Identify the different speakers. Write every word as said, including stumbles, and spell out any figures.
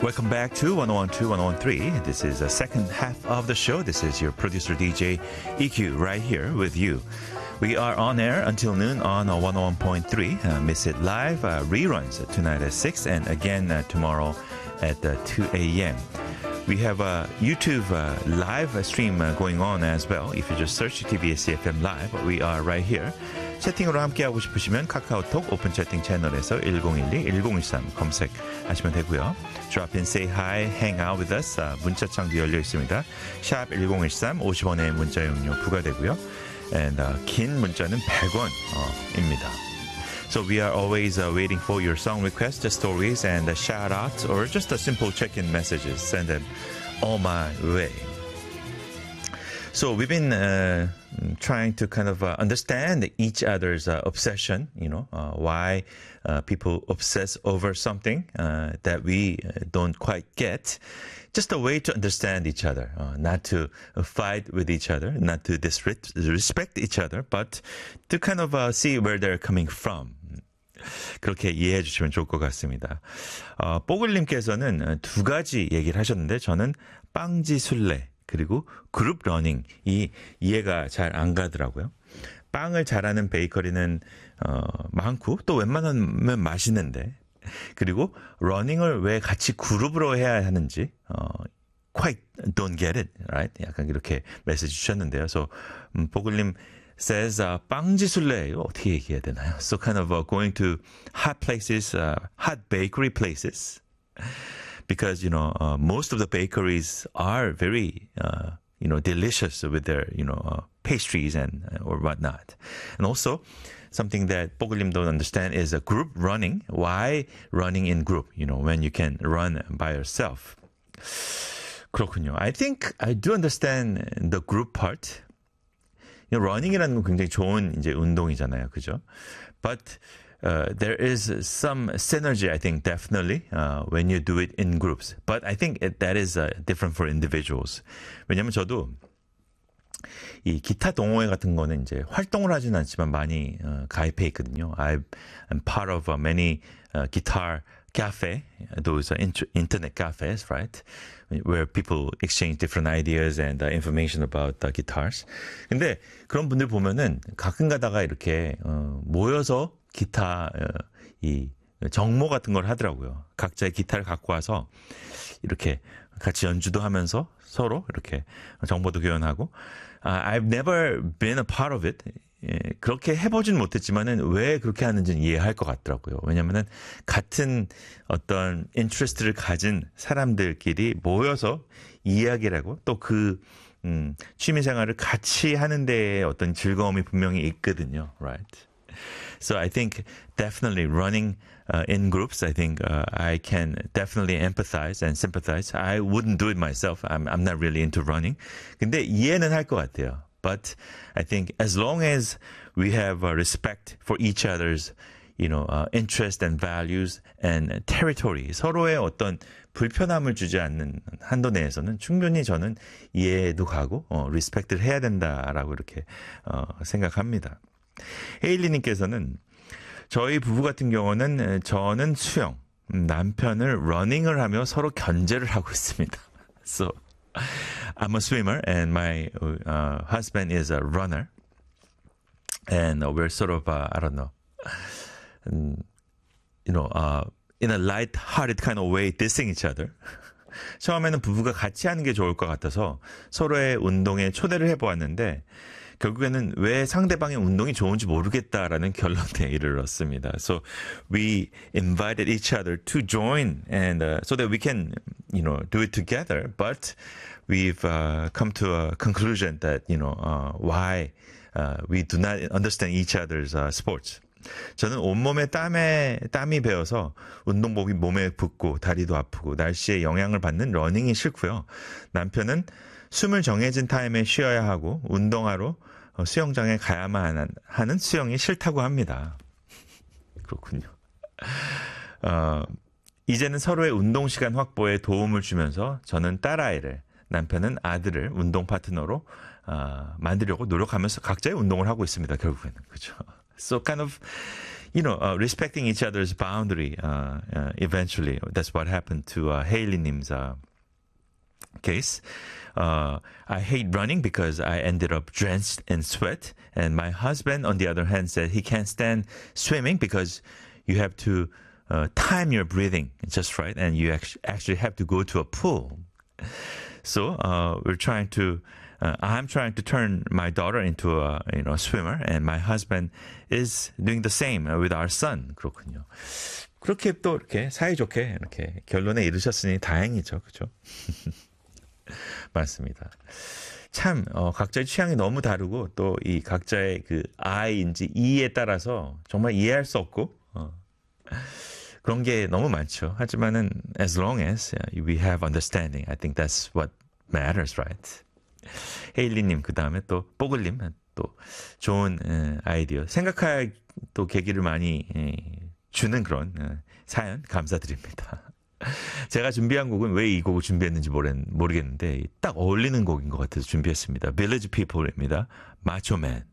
Speaker 1: Welcome back to one oh one two, one oh one three. This is the second half of the show. This is your producer D J E Q right here with you. We are on air until noon on one oh one point three. Uh, Miss It Live uh, reruns tonight at six and again uh, tomorrow at uh, two a.m. We have a YouTube uh, live stream uh, going on as well. If you just search 티비에스 에프엠 Live, we are right here. 채팅으로 함께하고 싶으시면 카카오톡 오픈 채팅 채널에서 일공일이 일공일삼 검색하시면 되고요. Drop in, say hi, hang out with us. 아, 문자창도 열려 있습니다. 샵 일공일삼 오십 원의 문자 용료 부과되고요. And uh, 긴 문자는 백 원입니다. So we are always uh, waiting for your song requests, stories, and uh, shout-outs, or just a simple check-in messages. Send them all my way. So we've been uh, trying to kind of uh, understand each other's uh, obsession, you know, uh, why uh, people obsess over something uh, that we don't quite get. Just a way to understand each other, uh, not to uh, fight with each other, not to disrespect each other, but to kind of uh, see where they're coming from. 그렇게 이해해 주시면 좋을 것 같습니다. 어, 뽀글님께서는 두 가지 얘기를 하셨는데 저는 빵지술래 그리고 그룹 러닝이 이해가 잘 안 가더라고요. 빵을 잘하는 베이커리는 어, 많고 또 웬만하면 맛있는데 그리고 러닝을 왜 같이 그룹으로 해야 하는지 어, quite don't get it, right? 약간 이렇게 메시지 주셨는데요. So 음, 뽀글님 says uh, 빵지술래 어떻게 얘기해야 되나요? So kind of uh, going to hot places, uh, hot bakery places. Because, you know, uh, most of the bakeries are very, uh, you know, delicious with their, you know, uh, pastries and uh, or whatnot. And also, something that 뽀글님 don't understand is a group running. Why running in group? You know, when you can run by yourself. 그렇군요. I think I do understand the group part. You know, running이라는 건 굉장히 좋은 이제 운동이잖아요, 그죠? But Uh, there is some synergy, I think, definitely, uh, when you do it in groups. But I think it, that is uh, different for individuals. 왜냐면 저도 이 기타 동호회 같은 거는 이제 활동을 하지는 않지만 많이 어, 가입해 있거든요. I'm part of uh, many uh, guitar cafe, those uh, inter- internet cafes, right? Where people exchange different ideas and uh, information about uh, guitars. 근데 그런 분들 보면은 가끔 가다가 이렇게 어, 모여서 기타 이 정모 같은 걸 하더라고요. 각자의 기타를 갖고 와서 이렇게 같이 연주도 하면서 서로 이렇게 정보도 교환하고. Uh, I've never been a part of it. 예, 그렇게 해보진 못했지만은 왜 그렇게 하는지는 이해할 것 같더라고요. 왜냐면은 같은 어떤 인트레스트를 가진 사람들끼리 모여서 이야기를 하고 또 그 음, 취미생활을 같이 하는 데에 어떤 즐거움이 분명히 있거든요. Right? So I think definitely running uh, in groups, I think uh, I can definitely empathize and sympathize. I wouldn't do it myself. I'm, I'm not really into running. 근데 이해는 할 것 같아요. But I think as long as we have uh, respect for each other's, you know, uh, interest and values and territory, 서로의 어떤 불편함을 주지 않는 한도 내에서는 충분히 저는 이해도 가고 어, 리스펙트를 해야 된다라고 이렇게 어, 생각합니다. 헤일리님께서는 저희 부부 같은 경우는 저는 수영, 남편을 러닝을 하며 서로 견제를 하고 있습니다. So I'm a swimmer and my uh, husband is a runner, and we're sort of uh, I don't know, you know, uh, in a light-hearted kind of way dissing each other. 처음에는 부부가 같이 하는 게 좋을 것 같아서 서로의 운동에 초대를 해보았는데 결국에는 왜 상대방의 운동이 좋은지 모르겠다라는 결론에 이르렀습니다. So we invited each other to join and uh, so that we can, you know, do it together. But we've uh, come to a conclusion that, you know, uh, why uh, we do not understand each other's uh, sports. 저는 온몸에 땀에, 땀이 배어서 운동복이 몸에 붙고 다리도 아프고 날씨에 영향을 받는 러닝이 싫고요. 남편은 숨을 정해진 타임에 쉬어야 하고 운동하러 수영장에 가야만 하는 수영이 싫다고 합니다. 그렇군요. 어, 이제는 서로의 운동 시간 확보에 도움을 주면서 저는 딸아이를, 남편은 아들을 운동 파트너로 어, 만들려고 노력하면서 각자의 운동을 하고 있습니다. 결국에는. 그렇죠. So kind of, you know, uh, respecting each other's boundary. Uh, uh, eventually, that's what happened to uh, Haley-님's uh, case. Uh, I hate running because I ended up drenched in sweat. And my husband, on the other hand, said he can't stand swimming because you have to uh, time your breathing just right, and you actually actually have to go to a pool. So uh, we're trying to. Uh, I'm trying to turn my daughter into a you know swimmer, and my husband is doing the same with our son. 그렇군요. 그렇게 또 이렇게 사이좋게 이렇게 결론에 이르셨으니 다행이죠, 그렇죠? 맞습니다. 참 어, 각자의 취향이 너무 다르고 또 이 각자의 그 I인지 E에 따라서 정말 이해할 수 없고 어, 그런 게 너무 많죠. 하지만은 as long as we have understanding, I think that's what matters, right? 헤일리님 그 다음에 또 뽀글님 또 좋은 에, 아이디어 생각할 또 계기를 많이 에, 주는 그런 에, 사연 감사드립니다. 제가 준비한 곡은 왜 이 곡을 준비했는지 모르겠는데 딱 어울리는 곡인 것 같아서 준비했습니다. Village People입니다. Macho Man.